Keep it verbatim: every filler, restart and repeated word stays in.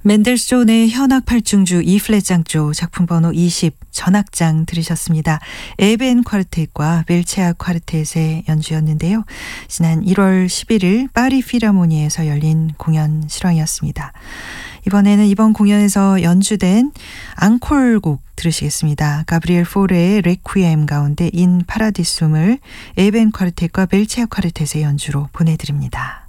맨델스존의 현악 팔중주 E 플랫 장조 작품 번호 이십 전악장 들으셨습니다. 에벤 콰르텟과 멜체아 콰르텟의 연주였는데요. 지난 일월 십일일 파리 필하모니에서 열린 공연 실황이었습니다. 이번에는 이번 공연에서 연주된 앙콜곡 들으시겠습니다. 가브리엘 포레의 레퀴엠 가운데 인 파라디숨을 에벤 콰르텟과 멜체아 콰르텟의 연주로 보내드립니다.